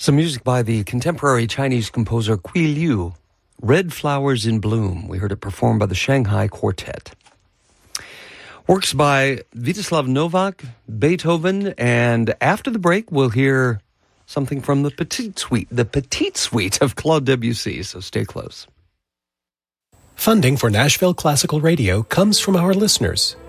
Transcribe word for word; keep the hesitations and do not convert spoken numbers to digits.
Some music by the contemporary Chinese composer Qui Liu, Red Flowers in Bloom. We heard it performed by the Shanghai Quartet. Works by Vítězslav Novak, Beethoven, and after the break, we'll hear something from the Petite Suite, the Petite Suite of Claude Debussy, so stay close. Funding for Nashville Classical Radio comes from our listeners.